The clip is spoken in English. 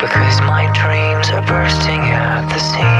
because my dreams are bursting at the seams.